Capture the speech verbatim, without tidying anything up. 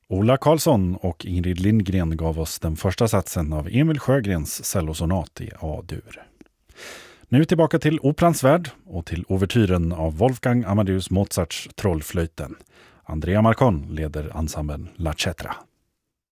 Ola Karlsson och Ingrid Lindgren gav oss den första satsen av Emil Sjögrens cellosonat i A-dur. Nu tillbaka till operans värld och till ouvertyren av Wolfgang Amadeus Mozarts Trollflöjten. Andrea Marcon leder ensemblen La Cetra.